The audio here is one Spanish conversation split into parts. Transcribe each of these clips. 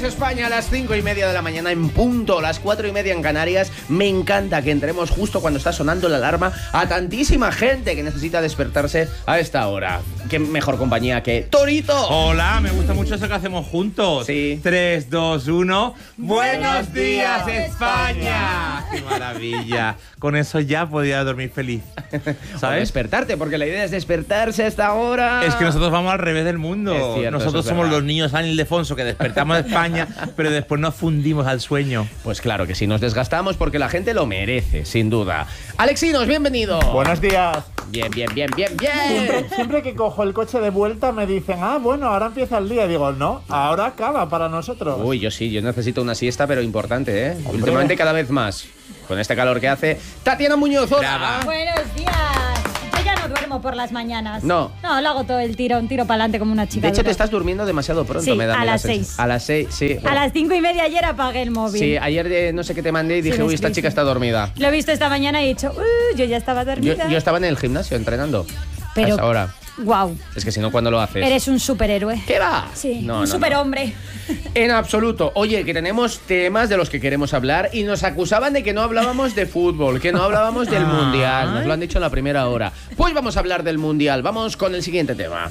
España, a las 5:30 de la mañana en punto, las 4:30 en Canarias. Me encanta que entremos justo cuando está sonando la alarma a tantísima gente que necesita despertarse a esta hora. Qué mejor compañía que Torito. Hola, me gusta mucho eso que hacemos juntos. Sí. 3, 2, 1. ¡Buenos días, España! ¡Qué maravilla! Con eso ya podía dormir feliz. ¿Sabes? Despertarte, porque la idea es despertarse a esta hora. Es que nosotros vamos al revés del mundo. Es cierto, nosotros somos los niños San Ildefonso que despertamos de España, pero después nos fundimos al sueño. Pues claro que sí, nos desgastamos porque la gente lo merece, sin duda. Alexinos, bienvenido. Buenos días. Bien. Siempre que cojo el coche de vuelta me dicen, bueno, ahora empieza el día. Digo, no, ahora acaba para nosotros. Uy, yo necesito una siesta, pero importante, ¿eh? Últimamente cada vez más. Con este calor que hace. Tatiana Muñoz, hola. Buenos días. Yo ya no duermo por las mañanas. No, lo hago todo el tiro para adelante como una chica. De hecho, dura. te estás durmiendo demasiado pronto, Sí, me da a las sensación. 6. A las 6, sí. A las 5:30 ayer apagué el móvil. Sí, ayer no sé qué te mandé y dije, uy, esta chica está dormida. Lo he visto esta mañana y he dicho, yo ya estaba dormida. Yo estaba en el gimnasio entrenando. Pero, a esa hora. Wow. Es que si no, ¿cuándo lo haces? Eres un superhéroe. ¿Qué va? Sí, un superhombre. En absoluto. Oye, que tenemos temas de los que queremos hablar y nos acusaban de que no hablábamos de fútbol, que no hablábamos del Mundial. Nos lo han dicho en la primera hora. Pues vamos a hablar del Mundial. Vamos con el siguiente tema.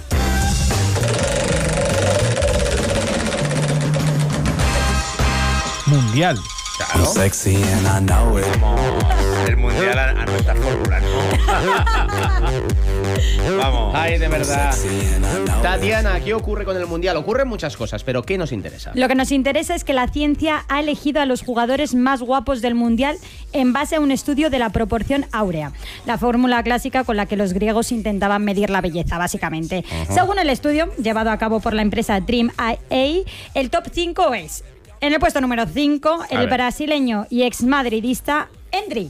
Mundial. Claro. Sexy and I know it. El mundial a nuestra fórmula, ¿no? Vamos. Ay, de verdad. Tatiana, ¿qué ocurre con el Mundial? Ocurren muchas cosas, pero ¿qué nos interesa? Lo que nos interesa es que la ciencia ha elegido a los jugadores más guapos del Mundial en base a un estudio de la proporción áurea, la fórmula clásica con la que los griegos intentaban medir la belleza, básicamente. Según el estudio, llevado a cabo por la empresa Dream IA, el top 5 es: en el puesto número 5, el brasileño y exmadridista Endrick.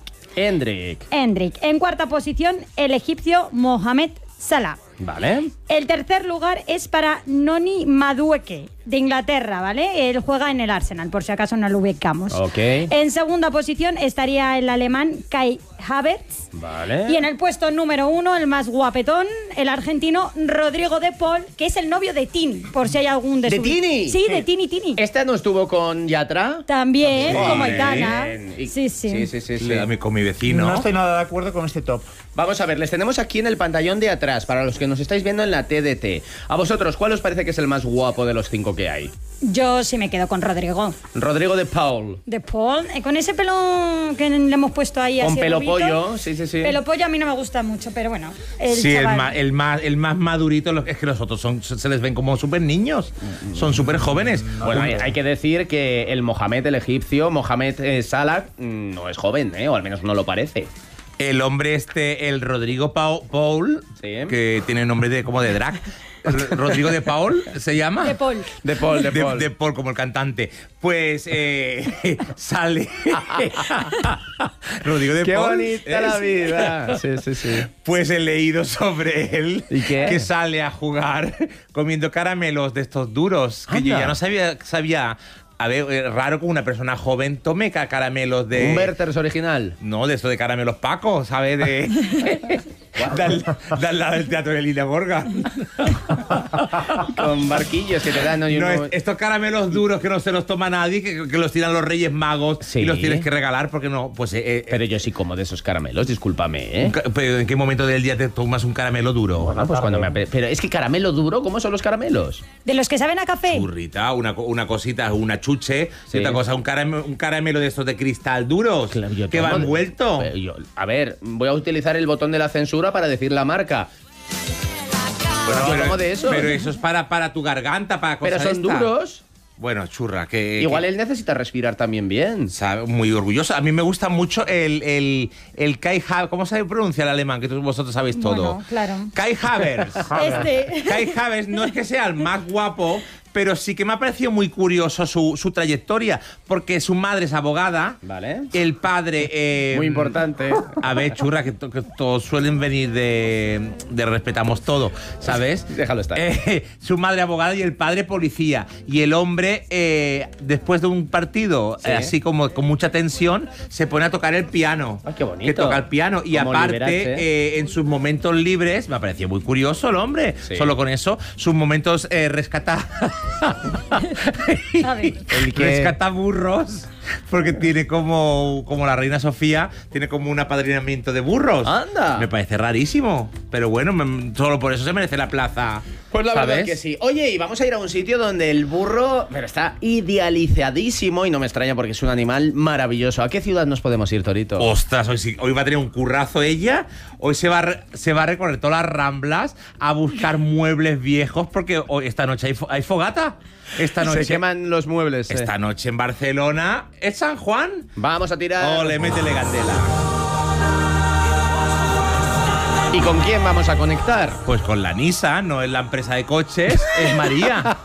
En cuarta posición, el egipcio Mohamed Salah. Vale. El tercer lugar es para Noni Madueke, de Inglaterra, ¿vale? Él juega en el Arsenal, por si acaso no lo ubicamos. Ok. En segunda posición estaría el alemán Kai Havertz. Vale. Y en el puesto número 1, el más guapetón, el argentino Rodrigo de Paul, que es el novio de Tini, por si hay algún ¿De Tini? Sí, de Tini. ¿Esta no estuvo con Yatra? También, como Bien. Aitana. Y- Sí. Con mi vecino. No estoy nada de acuerdo con este top. Vamos a ver, les tenemos aquí en el pantallón de atrás, para los que nos estáis viendo en la TDT. A vosotros, ¿cuál os parece que es el más guapo de los 5 que hay? Yo sí me quedo con Rodrigo. Rodrigo de Paul. De Paul, con ese pelo que le hemos puesto ahí así Con pelo rubito. pollo, sí. Pelo pollo a mí no me gusta mucho, pero bueno. Sí, chaval. el más madurito, es que los otros se les ven como súper niños. Son súper jóvenes. Bueno, hay que decir que el Mohamed, el egipcio, Mohamed Salah, no es joven, o al menos no lo parece. El hombre el Rodrigo Paul, Sí. que tiene nombre como de drag. Rodrigo de Paul se llama. De Paul. De Paul. De Paul, como el cantante. Pues sale. Rodrigo de Qué Paul. bonita la vida. Sí. Pues he leído sobre él. ¿Y qué? Que sale a jugar comiendo caramelos de estos duros. Que yo Anda. ya no sabía. A ver, raro que una persona joven tome caramelos de. Un Werther's original. No, de esto de caramelos Paco, ¿sabes? De al lado del teatro de Lina Gorga. Con barquillos que te dan. Estos caramelos duros que no se los toma nadie, que los tiran los Reyes Magos Sí. y los tienes que regalar porque no. Pues, Pero yo sí como de esos caramelos, discúlpame, pero ¿en qué momento del día te tomas un caramelo duro? Bueno, pues cuando Pero es que caramelo duro, ¿cómo son los caramelos? De los que saben a café. Burrita, una cosita, una chuche, Sí. y otra cosa, un caramelo de estos de cristal duros, Claro, yo que tomo va de- envuelto. Pero a ver, voy a utilizar el botón de la censura para decir la marca. Bueno, yo tomo de esos. Pero eso es para tu garganta, para cosas Pero son estas. duros. Bueno, churra, que... Igual él necesita respirar también bien. Sabe, muy orgulloso. A mí me gusta mucho el Kai Havertz. ¿Cómo se pronuncia el alemán? Que vosotros sabéis todo. Bueno, claro. Kai Havertz. Kai Havertz no es que sea el más guapo, pero sí que me ha parecido muy curioso su trayectoria, porque su madre es abogada. Vale. El padre... Muy importante. A ver, churra, que todos suelen venir de respetamos todo, ¿sabes? Déjalo estar. Su madre abogada y el padre policía. Y el hombre, después de un partido, Sí. así como con mucha tensión, se pone a tocar el piano. Ay, qué bonito. Que toca el piano. Y Como aparte, liberarse. en sus momentos libres, me ha parecido muy curioso el hombre. Sí. Solo con eso, sus momentos rescatados A ver. El que... Rescata burros porque tiene como la reina Sofía, tiene como un apadrinamiento de burros. ¡Anda! Me parece rarísimo, pero bueno, solo por eso se merece la plaza. Pues la verdad ¿sabes? que sí. Oye, y vamos a ir a un sitio donde el burro pero está idealizadísimo y no me extraña porque es un animal maravilloso. ¿A qué ciudad nos podemos ir, Torito? Ostras, hoy va a tener un currazo ella. Hoy se va a recorrer todas las Ramblas a buscar muebles viejos porque hoy, esta noche hay fogata. Esta noche Se queman los muebles. Esta noche en Barcelona es San Juan. Vamos a tirar. Ole, métele candela. ¿Y con quién vamos a conectar? Pues con la Nissan, no es la empresa de coches, es María.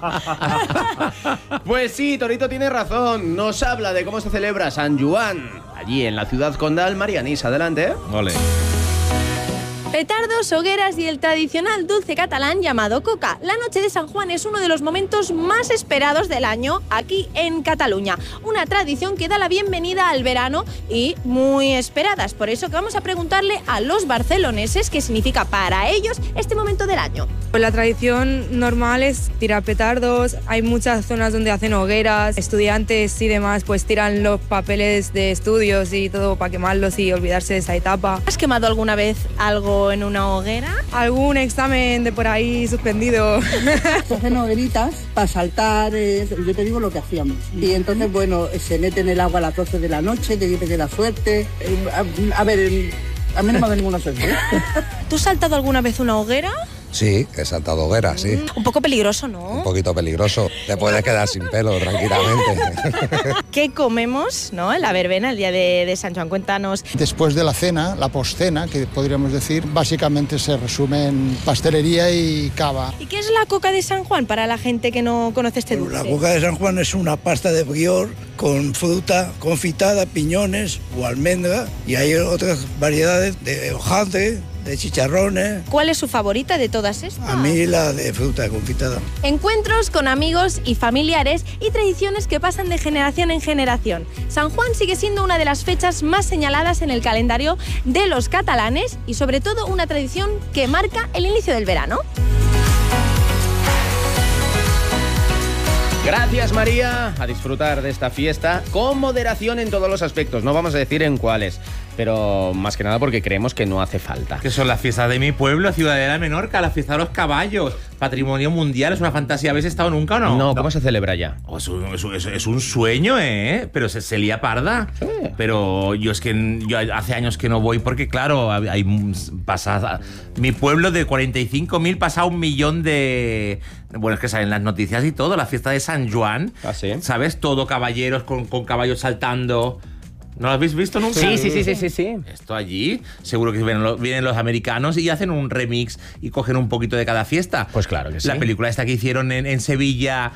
Pues sí, Torito tiene razón. Nos habla de cómo se celebra San Juan. Allí en la ciudad condal, María Nisa. Adelante. Ole. Petardos, hogueras y el tradicional dulce catalán llamado coca. La noche de San Juan es uno de los momentos más esperados del año aquí en Cataluña. Una tradición que da la bienvenida al verano y muy esperadas. Por eso que vamos a preguntarle a los barceloneses qué significa para ellos este momento del año. Pues la tradición normal es tirar petardos, hay muchas zonas donde hacen hogueras, estudiantes y demás pues tiran los papeles de estudios y todo para quemarlos y olvidarse de esa etapa. ¿Has quemado alguna vez algo en una hoguera? Algún examen de por ahí suspendido. Se hacen hogueritas para saltar, yo te digo lo que hacíamos. Y entonces, bueno, se mete en el agua a las 12 de la noche, te dice que la suerte. A ver, a mí no me ha dado ninguna suerte. ¿Tú has saltado alguna vez una hoguera? Sí, he saltado hoguera, sí. Un poco peligroso, ¿no? Un poquito peligroso. Te puedes quedar sin pelo tranquilamente. ¿Qué comemos, no, en la verbena, el día de San Juan? Cuéntanos. Después de la cena, la postcena, que podríamos decir, básicamente se resume en pastelería y cava. ¿Y qué es la coca de San Juan para la gente que no conoce este dulce? La coca de San Juan es una pasta de brior con fruta confitada, piñones o almendra, y hay otras variedades de hojaldre, de chicharrones. ¿Cuál es su favorita de todas estas? A mí la de fruta confitada. Encuentros con amigos y familiares y tradiciones que pasan de generación en generación. San Juan sigue siendo una de las fechas más señaladas en el calendario de los catalanes y sobre todo una tradición que marca el inicio del verano. Gracias, María. A disfrutar de esta fiesta con moderación en todos los aspectos. No vamos a decir en cuáles, pero más que nada porque creemos que no hace falta. Que son las fiestas de mi pueblo, Ciudadela de Menorca, la fiesta de los caballos, patrimonio mundial, es una fantasía. ¿Habéis estado nunca o no? No, ¿cómo se celebra ya? Oh, es un sueño, ¿eh? Pero se lía parda. Sí. Pero yo hace años que no voy porque, claro, hay pasada. Mi pueblo de 45.000 pasa 1 millón de... Bueno, es que salen las noticias y todo, la fiesta de San Juan. ¿Ah, sí? ¿Sabes? Todo caballeros con caballos saltando. ¿No lo habéis visto nunca? Sí. Esto allí, seguro que vienen los americanos y hacen un remix y cogen un poquito de cada fiesta. Pues claro que sí. La película esta que hicieron en Sevilla,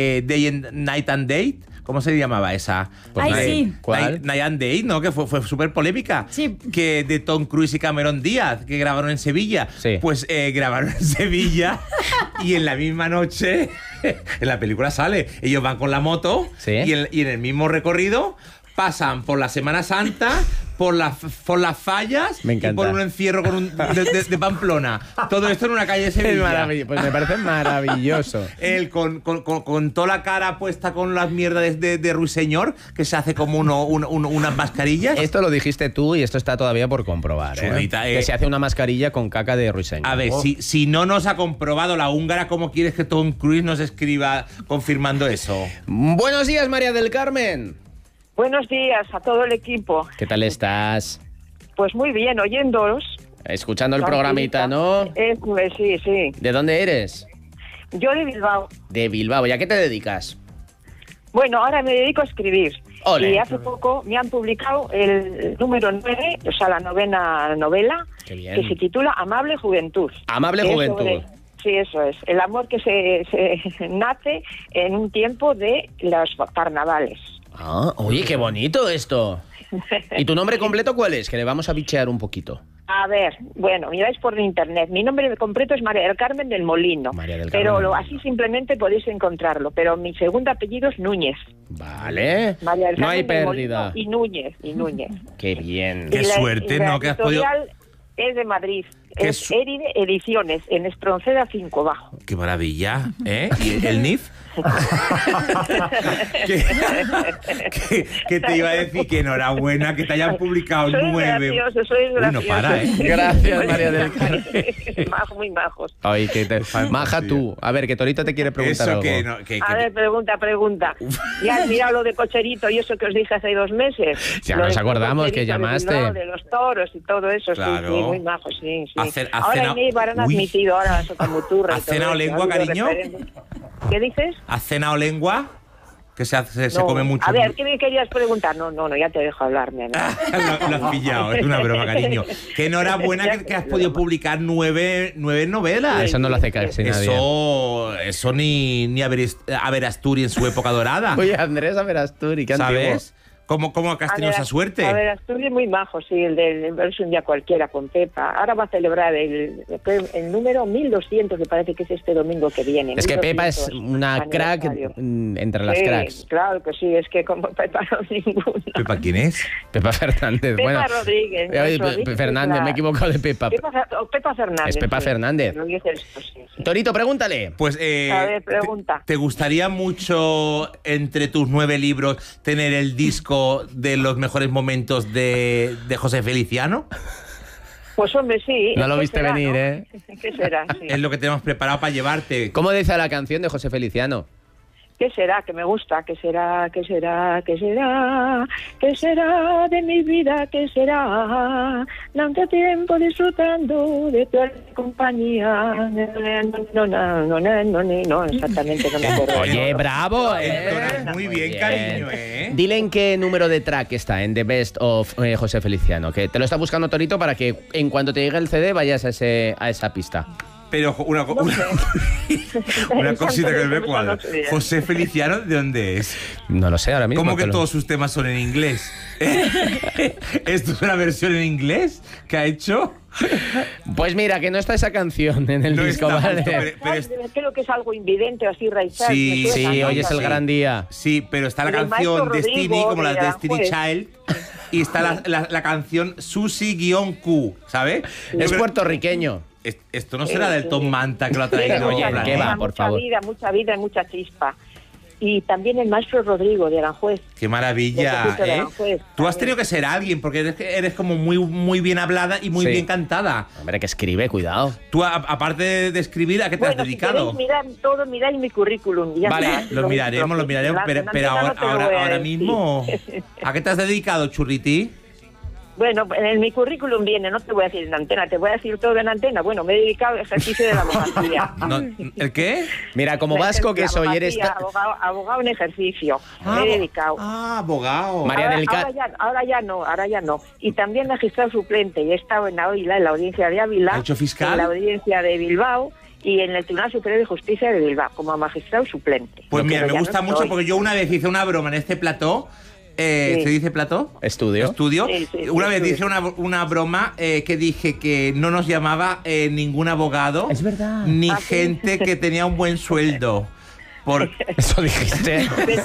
Night and Day, ¿cómo se llamaba esa? Pues sí. ¿Cuál? Night and Day, ¿no? Que fue súper polémica. Sí. Que de Tom Cruise y Cameron Díaz, que grabaron en Sevilla. Sí. Pues grabaron en Sevilla y en la misma noche, en la película sale, ellos van con la moto, sí, y en el mismo recorrido pasan por la Semana Santa, por las fallas me encanta, y por un encierro de Pamplona. Todo esto en una calle de Sevilla. Pues me parece maravilloso. Él con toda la cara puesta con las mierdas de Ruiseñor, que se hace como unas mascarillas. Esto lo dijiste tú y esto está todavía por comprobar. Chulita, que se hace una mascarilla con caca de ruiseñor. A ver, si no nos ha comprobado la húngara, ¿cómo quieres que Tom Cruise nos escriba confirmando eso? Buenos días, María del Carmen. Buenos días a todo el equipo. ¿Qué tal estás? Pues muy bien, oyéndolos. Escuchando el programita, ¿no? Sí. ¿De dónde eres? Yo de Bilbao. De Bilbao. ¿Y a qué te dedicas? Bueno, ahora me dedico a escribir. Ole. Y hace poco me han publicado el número 9, o sea, la 9ª novela, que se titula Amable Juventud. Amable Juventud. Sí, eso es. El amor que se nace en un tiempo de los carnavales. Ah, oye, qué bonito esto. ¿Y tu nombre completo cuál es? Que le vamos a bichear un poquito. A ver, bueno, miráis por internet. Mi nombre completo es María del Carmen del Molino. Pero así simplemente podéis encontrarlo. Pero mi segundo apellido es Núñez. Vale. María del Carmen no hay del pérdida. Molino y Núñez. Qué bien. Qué suerte, ¿no? Que has podido... Es de Madrid. Es Eride Ediciones, en Espronceda 5 bajo. Qué maravilla, ¿eh? ¿Y el NIF? que te iba a decir que enhorabuena que te hayan publicado 9. Soy gracioso. No para, ¿eh? Gracias, María del Carmen. Muy majos. Ay, maja tú. A ver, que Torito te quiere preguntar algo. A ver, pregunta. Ya has mirado lo de Cocherito y eso que os dije hace 2 meses. Ya nos acordamos que llamaste. De los toros y todo eso. Claro. Sí, muy majos, sí. Ahora en Eibar han admitido ahora la sotamuturra. ¿Has cenado lengua, cariño? ¿Qué dices? ¿Has cenado lengua? Que se come mucho. A ver, ¿qué me querías preguntar? No, ya te dejo hablarme. Lo has pillado, es una broma, cariño. Que enhorabuena que has podido publicar 9 novelas. Eso no lo hace casi nadie. Eso ni Averasturi en su época dorada. Oye, Andrés Averasturi, ¿qué antiguo? ¿Sabes? ¿Cómo que has tenido esa suerte? A ver, Asturias muy majo, sí, el del verso un día cualquiera con Pepa. Ahora va a celebrar el número 1200, que parece que es este domingo que viene. Es que Pepa es una crack entre las cracks. Claro que sí, es que como Pepa no ninguna. ¿Pepa quién es? Pepa Fernández. Pepa Rodríguez. Fernández, me he equivocado de Pepa. Pepa Fernández. Es Pepa Fernández. Sí. Torito, pregúntale. Pues, a ver, pregunta. ¿Te gustaría mucho, entre tus 9 libros, tener el disco de los mejores momentos de José Feliciano? Pues hombre, sí. No lo viste venir, ¿no? ¿Eh? ¿Qué será? Sí. Es lo que tenemos preparado para llevarte. ¿Cómo dice la canción de José Feliciano? ¿Qué será? Que me gusta. ¿Qué será? ¿Qué será? ¿Qué será? ¿Qué será de mi vida? ¿Qué será? Tanto tiempo disfrutando de tu compañía. No, exactamente no me acuerdo. Oye, bravo, Muy bien, cariño, Dile en qué número de track está en The Best of José Feliciano, que te lo está buscando Torito para que en cuanto te llegue el CD vayas a esa pista. Pero una cosita que me cuadra. ¿José Feliciano de dónde es? No lo sé ahora mismo. ¿Cómo que todos sus temas son en inglés? ¿Esto es una versión en inglés que ha hecho? Pues mira, que no está esa canción en el disco, ¿vale? Creo que es algo invidente o así, Raichal. Sí, hoy es el gran día. Sí, pero está la canción Destiny, como la Destiny Child, y está la canción Susi-Q, ¿sabes? Es puertorriqueño. Esto no será del Tom Manta que lo ha traído. Oye, ¿qué va, por favor? Mucha vida y mucha chispa. Y también el maestro Rodrigo de Aranjuez. ¡Qué maravilla! Tú has tenido que ser alguien, porque eres como muy bien hablada y muy bien cantada. Hombre, que escribe, cuidado. Tú, aparte de escribir, ¿a qué te has dedicado? Mirad mi currículum. Vale, lo miraremos, pero ahora mismo, ¿a qué te has dedicado, Churriti? Bueno, en mi currículum viene, no te voy a decir en antena, te voy a decir todo en antena. Bueno, me he dedicado al ejercicio de la abogacía. ¿El qué? Mira, como vasco que soy, eres... Abogado en ejercicio, me he dedicado. Abogado. María del ahora ya no. Y también magistrado suplente, y he estado en la audiencia de Ávila. ¿Ha hecho fiscal? En la audiencia de Bilbao y en el Tribunal Superior de Justicia de Bilbao, como magistrado suplente. Pues mira, me gusta mucho porque yo una vez hice una broma en este plató. ¿Se dice plató? Estudio. Sí, una vez dije una broma que dije que no nos llamaba ningún abogado. Es verdad. Ni gente que tenía un buen sueldo. ¿Eso dijiste?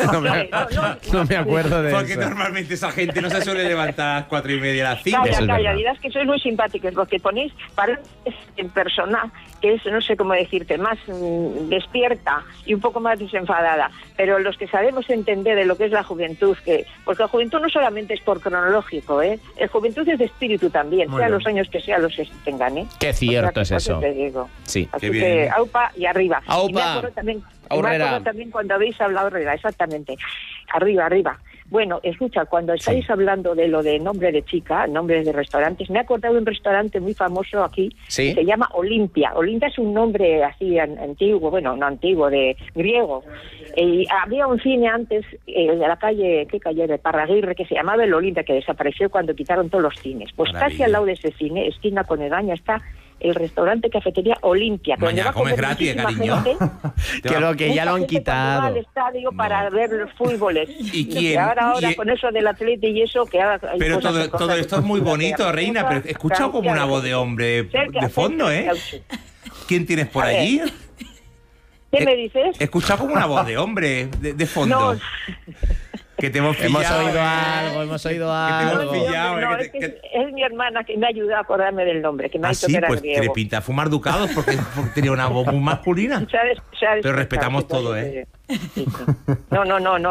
No me acuerdo de porque eso. Porque normalmente esa gente no se suele levantar a las 4:30 a las 5. Calla, dirás que sois muy simpáticos. Lo que ponéis para en persona, que es, no sé cómo decirte, más despierta y un poco más desenfadada. Pero los que sabemos entender de lo que es la juventud, porque la juventud no solamente es por cronológico, la juventud es de espíritu también, sea los años que los tengan, Qué cierto es eso. Te digo. Sí. Así que aupa y arriba. Aupa. Y me acuerdo también cuando habéis hablado, exactamente. Arriba. Bueno, escucha, cuando estáis hablando de lo de nombre de chica, nombres de restaurantes, me he acordado de un restaurante muy famoso aquí, que se llama Olimpia. Olimpia es un nombre así antiguo, bueno, no antiguo, de griego. Y había un cine antes de la calle, ¿qué calle? De Parraguirre, que se llamaba el Olimpia, que desapareció cuando quitaron todos los cines. Pues casi al lado de ese cine, esquina con Egaña, está el restaurante cafetería Olimpia. Mañana comes gratis, cariño. Que ya lo han quitado. Al estadio para ver los fútboles. ¿Y quién? Ahora con eso del Atleti y eso que haga. Pero todo esto es muy bonito, Reina, pero he escuchado como una voz de hombre de fondo, ¿Quién tienes por allí? ¿Qué me dices? He escuchado como una voz de hombre de fondo. Que te hemos pillado. Hemos oído algo. Que te hemos pillado. No, es mi hermana que me ayuda a acordarme del nombre, que me ha dicho que era pues griego. que le pinta fumar ducados porque tenía una voz muy masculina. ¿Sabes? Pero respetamos todo, ¿eh? Sí. No.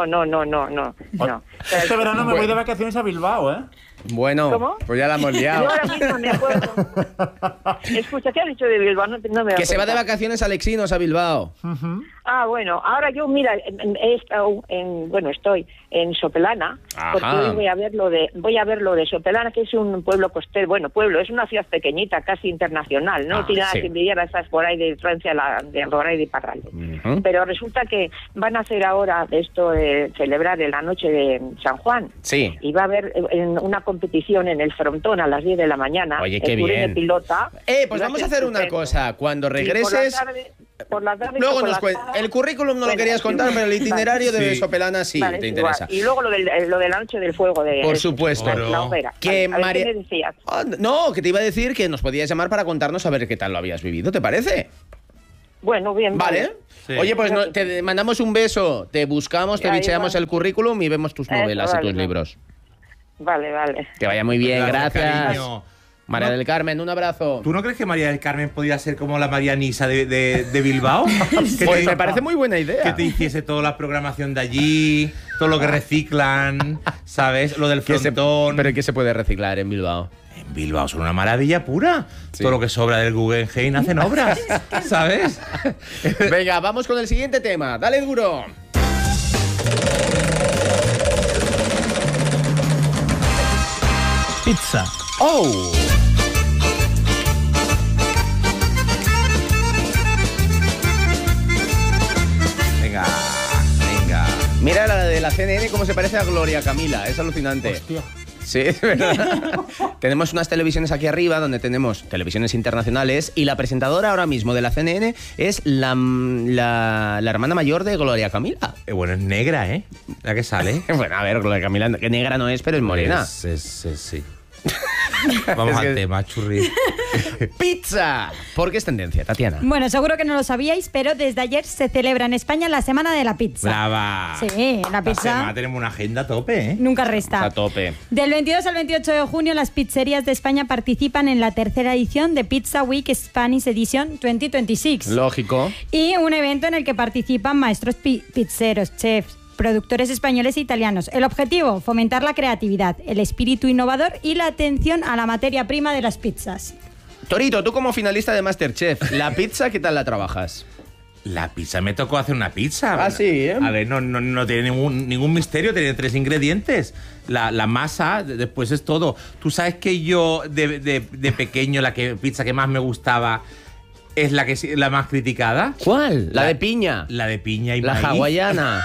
Este verano me voy de vacaciones a Bilbao, ¿eh? Bueno, ¿Cómo? pues ya la hemos liado. Yo ahora mismo me acuerdo. Escucha, ¿qué has dicho de Bilbao? No me Que se va de acuerdo. vacaciones Alexinos a Bilbao. Ah, bueno, ahora yo, mira, he estado estoy en Sopelana, porque hoy voy a ver lo de Sopelana, que es un pueblo costero, es una ciudad pequeñita, casi internacional, no tiene nada que envidiar a esas por ahí de Francia, por ahí de Parral. Pero resulta que van a hacer ahora esto de celebrar en la noche de San Juan. Sí. Y va a haber una competición en el frontón a las 10 de la mañana. Oye, qué el bien. De pilota. Pues vamos a hacer una cosa. Cuando regreses... Por la tarde, luego nos cuentas. El currículum no lo querías contar, pero el itinerario de Sopelana sí te interesa. Y luego lo de la noche del fuego. Por supuesto. La hoguera. Que María... ¿Qué me decías? No, que te iba a decir que nos podías llamar para contarnos a ver qué tal lo habías vivido, ¿te parece? Bueno, bien. Vale. Sí. Oye, pues te mandamos un beso, te buscamos, te bicheamos el currículum y vemos tus novelas y tus libros. Vale. Que vaya muy bien, gracias. Cariño. María del Carmen, un abrazo. ¿Tú no crees que María del Carmen podría ser como la María Nisa de Bilbao? Pues me parece muy buena idea. Que te hiciese toda la programación de allí, todo lo que reciclan, ¿sabes? Lo del frontón. ¿Pero qué se puede reciclar en Bilbao? En Bilbao son una maravilla pura. Sí. Todo lo que sobra del Guggenheim hacen obras, ¿sabes? Venga, vamos con el siguiente tema. Dale duro. Pizza. ¡Oh! Venga. Mira la de la CNN cómo se parece a Gloria Camila, es alucinante. Hostia. Sí, es verdad. Tenemos unas televisiones aquí arriba donde tenemos televisiones internacionales y la presentadora ahora mismo de la CNN es la hermana mayor de Gloria Camila. Bueno, es negra, ¿eh? La que sale. Bueno, a ver, Gloria Camila, que negra no es, pero es morena. Sí. Vamos al tema, churri. ¡Pizza! ¿Por qué es tendencia, Tatiana? Bueno, seguro que no lo sabíais, pero desde ayer se celebra en España la Semana de la Pizza. ¡Brava! Sí, la pizza. La semana tenemos una agenda a tope, ¿eh? Nunca resta. A tope. Del 22 al 28 de junio, las pizzerías de España participan en la tercera edición de Pizza Week Spanish Edition 2026. Lógico. Y un evento en el que participan maestros pizzeros, chefs, productores españoles e italianos. El objetivo, fomentar la creatividad, el espíritu innovador y la atención a la materia prima de las pizzas. Torito, tú como finalista de MasterChef, ¿la pizza qué tal la trabajas? La pizza, me tocó hacer una pizza. Ah, sí, ¿eh? A ver, no tiene ningún misterio, tiene 3 ingredientes. La masa, después es todo. Tú sabes que yo, de pequeño, pizza que más me gustaba es la más criticada. ¿Cuál? La de piña. La de piña y la maíz. hawaiana.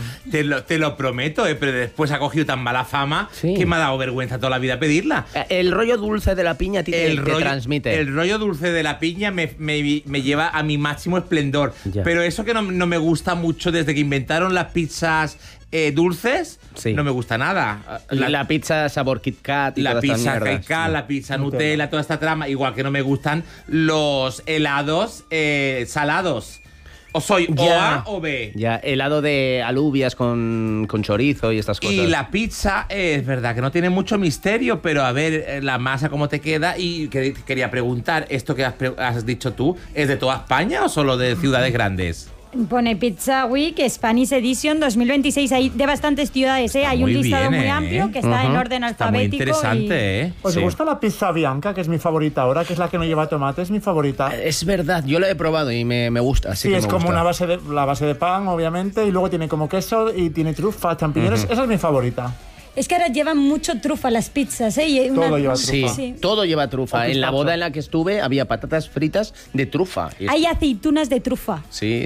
Te lo prometo, pero después ha cogido tan mala fama que me ha dado vergüenza toda la vida pedirla. El rollo dulce de la piña te transmite. El rollo dulce de la piña me lleva a mi máximo esplendor. Ya. Pero eso que no me gusta mucho desde que inventaron las pizzas dulces, no me gusta nada. La pizza sabor Kit Kat y la pizza Kit Kat, la pizza Nutella, toda esta trama. Igual que no me gustan los helados salados. O soy o A o B. Ya, helado de alubias con chorizo y estas cosas. Y la pizza es verdad que no tiene mucho misterio, pero a ver la masa cómo te queda. Y quería preguntar, ¿esto que has dicho tú es de toda España o solo de ciudades grandes? Pone Pizza Week Spanish Edition 2026. Hay de bastantes ciudades, ¿eh? Hay un listado muy amplio que está en orden alfabético. Está muy interesante, ¿eh? ¿Os gusta la pizza bianca, que es mi favorita ahora, que es la que no lleva tomate? Es mi favorita. Es verdad, yo la he probado y me gusta. Sí, es como la base de pan, obviamente, y luego tiene como queso y tiene trufa, champiñones. Esa es mi favorita. Es que ahora llevan mucho trufa las pizzas, ¿eh? Y todo lleva trufa. Sí, todo lleva trufa. En la boda en la que estuve había patatas fritas de trufa. Hay aceitunas de trufa. Sí.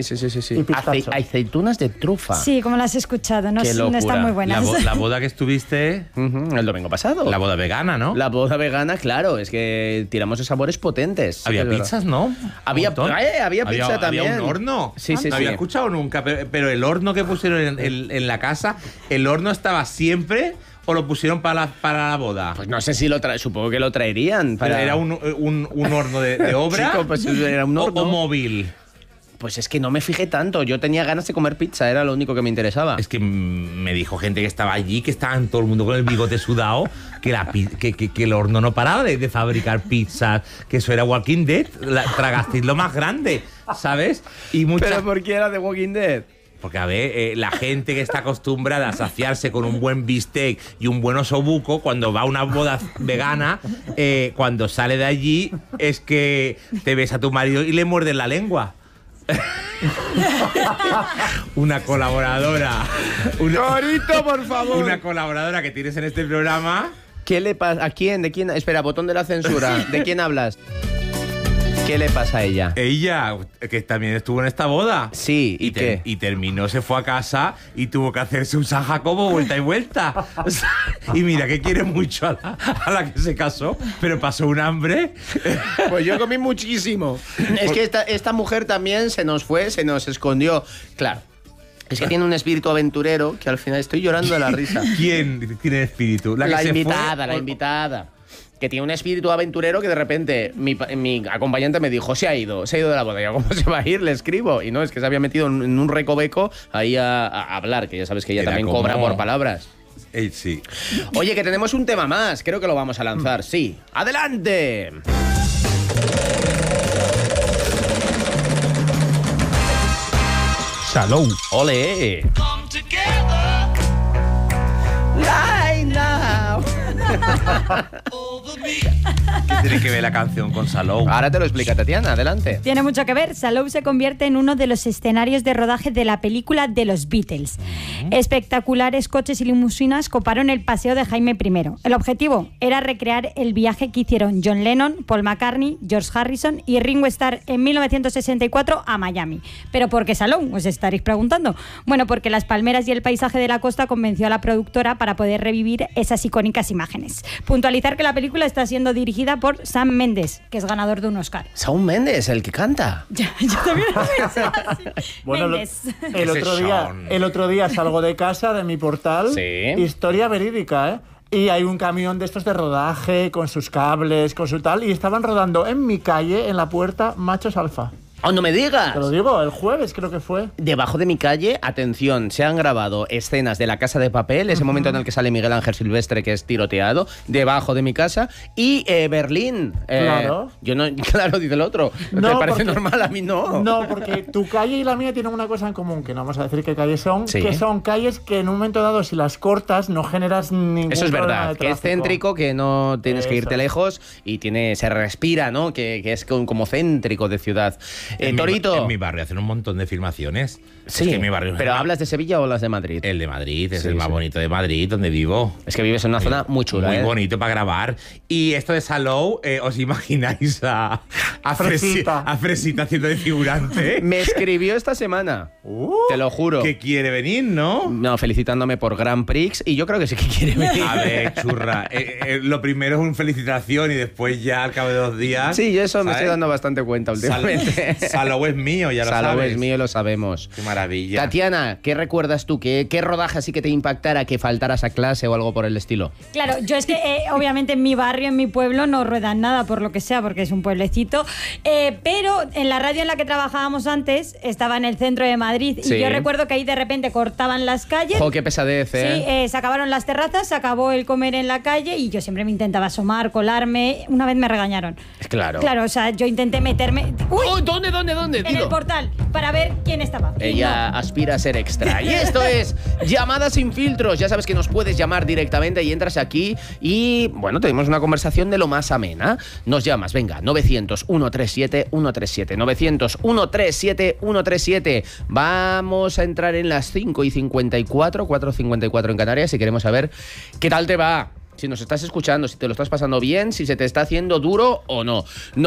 Aceitunas de trufa. Sí, como las he escuchado, no están muy buenas. La boda que estuviste el domingo pasado. La boda vegana, ¿no? La boda vegana, claro, es que tiramos de sabores potentes. Había pizzas, ¿no? Había pizza también. Había un horno. Sí. No había escuchado nunca, pero el horno que pusieron en la casa, el horno estaba siempre... ¿O lo pusieron para la boda? Pues no sé si supongo que lo traerían. ¿Pero era un horno de obra? Chico, pues era un horno. ¿O móvil? Pues es que no me fijé tanto. Yo tenía ganas de comer pizza, era lo único que me interesaba. Es que me dijo gente que estaba allí, que estaban todo el mundo con el bigote sudado, que el horno no paraba de fabricar pizzas, que eso era Walking Dead. Tragasteis lo más grande, ¿sabes? Y ¿Pero por qué era de Walking Dead? Porque, a ver, la gente que está acostumbrada a saciarse con un buen bistec y un buen osobuco, cuando va a una boda vegana, cuando sale de allí, es que te ves a tu marido y le muerdes la lengua. Una colaboradora. Torito, por favor. Una colaboradora que tienes en este programa. ¿Qué le pasa? ¿A quién? ¿De quién? Espera, botón de la censura. ¿De quién hablas? ¿Qué le pasa a ella? Ella, que también estuvo en esta boda. Sí, ¿y qué? Y terminó, se fue a casa y tuvo que hacerse un San Jacobo vuelta y vuelta. Y mira, que quiere mucho a la que se casó, pero pasó un hambre. Pues yo comí muchísimo. Es que esta mujer también se nos fue, se nos escondió. Claro. Es que tiene un espíritu aventurero que al final estoy llorando de la risa. ¿Quién tiene espíritu? La invitada. Que tiene un espíritu aventurero que de repente mi acompañante me dijo, se ha ido de la boda. Yo, ¿cómo se va a ir? Le escribo. Y no, es que se había metido en un recoveco ahí a hablar, que ya sabes que ella también cobra por palabras. Sí. Oye, que tenemos un tema más. Creo que lo vamos a lanzar, sí. ¡Adelante! Salou. ¡Ole! Line now. ¿Qué tiene que ver la canción con Salou? Ahora te lo explica Tatiana, adelante. Tiene mucho que ver. Salou se convierte en uno de los escenarios de rodaje de la película de los Beatles. Espectaculares coches y limusinas coparon el paseo de Jaime I. El objetivo era recrear el viaje que hicieron John Lennon, Paul McCartney, George Harrison y Ringo Starr en 1964 a Miami. ¿Pero por qué Salou? Os estaréis preguntando. Bueno, porque las palmeras y el paisaje de la costa convenció a la productora para poder revivir esas icónicas imágenes. Puntualizar que la película está siendo dirigida por Sam Mendes, que es ganador de un Oscar. Sam Mendes, el que canta. Yo también lo pensé así. Bueno, el otro día salgo de casa, de mi portal, sí. Historia verídica, ¿eh? Y hay un camión de estos de rodaje, con sus cables, con su tal, y estaban rodando en mi calle, en la puerta, Machos Alfa. ¡Oh, no me digas! Te lo digo, el jueves creo que fue. Debajo de mi calle, atención, se han grabado escenas de La Casa de Papel, ese momento en el que sale Miguel Ángel Silvestre, que es tiroteado, debajo de mi casa, y Berlín. Claro. Yo no, claro, dice el otro. No, ¿Te parece normal? A mí no. No, porque tu calle y la mía tienen una cosa en común, que no vamos a decir qué calles son, sí. Que son calles que en un momento dado, si las cortas, no generas ningún Eso es problema verdad, de que es tráfico. céntrico, que no tienes que irte lejos y se respira, ¿no? Que es como céntrico de ciudad. Torito. En mi barrio hacen un montón de filmaciones. Sí, es que mi barrio ¿pero hablas de Sevilla o hablas de Madrid? El de Madrid, es Sí, el más sí. bonito de Madrid, donde vivo. Es que vives en una zona muy chula, Muy ¿eh? bonito para grabar. Y esto de Salou, ¿os imagináis a Fresita haciendo de figurante? Me escribió esta semana, te lo juro. Que quiere venir, ¿no? No, felicitándome por Grand Prix, y yo creo que sí que quiere venir. A ver, churra. Lo primero es una felicitación y después ya al cabo de 2 días. Sí, yo eso me ¿sabes? estoy dando bastante cuenta últimamente. Salou es mío, ya lo sabes. Salou es mío, lo sabemos. Qué maravilla. Tatiana, ¿qué recuerdas tú? ¿Qué rodaje así que te impactara que faltaras a clase o algo por el estilo? Claro, yo es que obviamente en mi barrio, en mi pueblo, no ruedan nada por lo que sea, porque es un pueblecito. Pero en la radio en la que trabajábamos antes, estaba en el centro de Madrid. Sí. Y yo recuerdo que ahí de repente cortaban las calles. ¡Jo, qué pesadez, eh! Sí, se acabaron las terrazas, se acabó el comer en la calle y yo siempre me intentaba asomar, colarme. Una vez me regañaron. Claro. Claro, o sea, yo intenté meterme... ¡Uy! Oh, ¿Dónde? En Dilo. el portal, para ver quién estaba. Ella aspira a ser extra. Y esto es Llamadas sin filtros. Ya sabes que nos puedes llamar directamente y entras aquí y, bueno, tenemos una conversación de lo más amena. Nos llamas, venga, 900-137-137. 900-137-137. Vamos a entrar en las 5:54, 4:54 en Canarias, y queremos saber qué tal te va. Si nos estás escuchando, si te lo estás pasando bien, si se te está haciendo duro o no.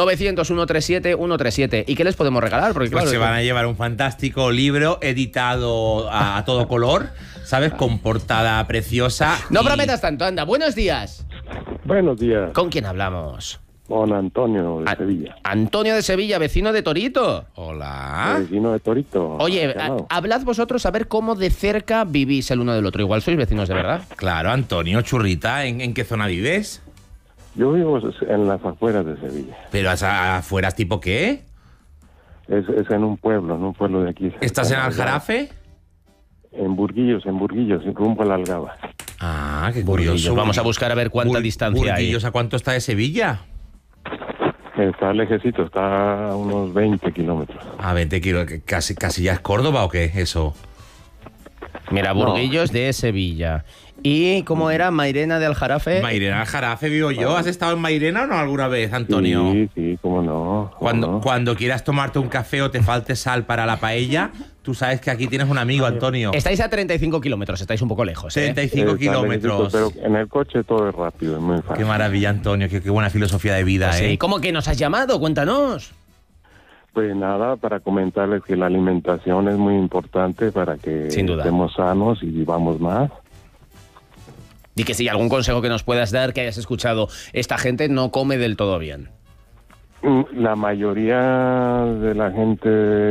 900-137-137. ¿Y qué les podemos regalar? Porque claro, Pues se van a llevar un fantástico libro editado a todo color, ¿sabes? Con portada preciosa. No prometas tanto, anda. Buenos días. Buenos días. ¿Con quién hablamos? Con Antonio de Sevilla. Antonio de Sevilla, vecino de Torito. Hola. Vecino de Torito. Oye, hablad vosotros a ver cómo de cerca vivís el uno del otro. Igual sois vecinos de verdad. Claro, Antonio, churrita, ¿en qué zona vives? Yo vivo en las afueras de Sevilla. ¿Pero afueras tipo qué? Es en un pueblo de aquí. ¿Estás en Aljarafe? En Burguillos, rumbo a la Algaba. Ah, qué Burguillos. curioso. Vamos a buscar a ver cuánta distancia hay. ¿Burguillos a cuánto está de Sevilla? Está lejecito, está a unos 20 kilómetros. 20 kilómetros. ¿Casi ya es Córdoba o qué? Eso. Mira, Burguillos de Sevilla. ¿Y cómo era Mairena de Aljarafe? Mairena de Aljarafe vivo yo. ¿Has estado en Mairena o no alguna vez, Antonio? Sí, cómo no. Cuando quieras tomarte un café o te falte sal para la paella, tú sabes que aquí tienes un amigo, Antonio. Estáis a 35 kilómetros, estáis un poco lejos. 35 kilómetros. Pero en el coche todo es rápido, es muy fácil. Qué maravilla, Antonio. Qué buena filosofía de vida, Sí. ¿Cómo que nos has llamado? Cuéntanos. Pues nada, para comentarles que la alimentación es muy importante para que estemos sanos y vivamos más. Di que sí, algún consejo que nos puedas dar, que hayas escuchado. Esta gente no come del todo bien. La mayoría de la gente,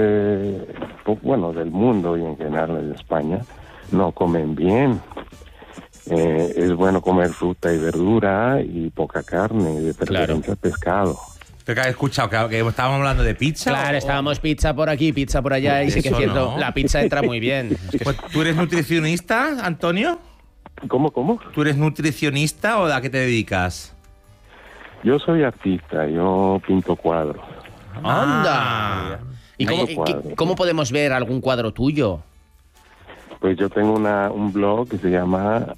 del mundo y en general de España, no comen bien. Es bueno comer fruta y verdura y poca carne, de preferencia pescado. ¿Pero que has escuchado? ¿Que estábamos hablando de pizza? Claro, estábamos pizza por aquí, pizza por allá, y sí que es cierto, la pizza entra muy bien. Pues, ¿tú eres nutricionista, Antonio? ¿Cómo? ¿Tú eres nutricionista o a qué te dedicas? Yo soy artista, yo pinto cuadros. ¡Anda! ¿Y cómo podemos ver algún cuadro tuyo? Pues yo tengo un blog que se llama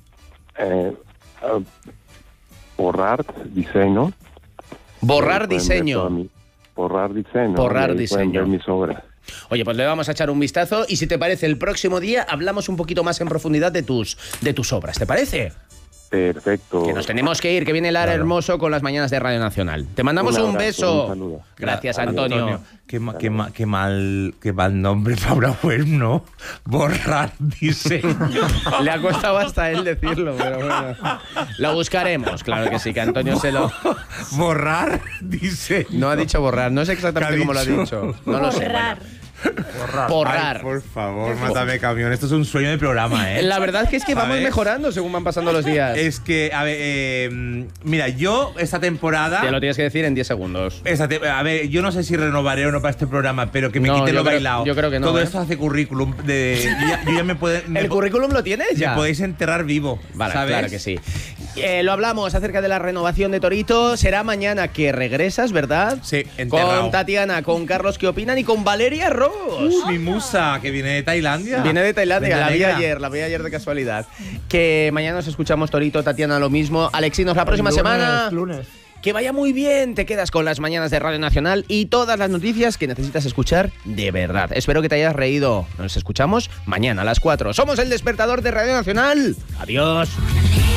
Borrar Diseño. Borrar Diseño. Borrar Diseño. Borrar Diseño. Pueden ver mis obras. Oye, pues le vamos a echar un vistazo y si te parece, el próximo día hablamos un poquito más en profundidad de tus obras. ¿Te parece? Perfecto. Que nos tenemos que ir, que viene Lara Hermoso con las mañanas de Radio Nacional. Te mandamos un beso. Un saludo. Gracias, Antonio. Qué mal nombre para una web, ¿no? Borrar Diseño. Le ha costado hasta él decirlo, pero bueno. Lo buscaremos, claro que sí, que Antonio se lo... Borrar Diseño. No ha dicho borrar, no sé exactamente cómo lo ha dicho. No lo sé. Borrar. Ay, por favor, mátame, camión. Esto es un sueño de programa, ¿eh? La verdad es que vamos mejorando según van pasando los días. Es que, a ver, mira, yo esta temporada... Te lo tienes que decir en 10 segundos. A ver, yo no sé si renovaré o no para este programa, pero que me quiten lo bailado. Yo creo que no. Todo esto hace currículum. Yo ya me puede... ¿El currículum lo tienes ya? Me podéis enterrar vivo, vale, ¿sabes? Claro que sí. Lo hablamos acerca de la renovación de Torito. Será mañana que regresas, ¿verdad? Sí, enterrado. Con Tatiana, con Carlos, ¿qué opinan? Y con Valeria Ross. Mi musa, que viene de Tailandia. Viene de Tailandia, la vi ayer de casualidad. Que mañana nos escuchamos, Torito, Tatiana, lo mismo. Alexinos, la próxima semana. Lunes. Que vaya muy bien, te quedas con las mañanas de Radio Nacional y todas las noticias que necesitas escuchar de verdad. Espero que te hayas reído. Nos escuchamos mañana a las 4. Somos el despertador de Radio Nacional. Adiós.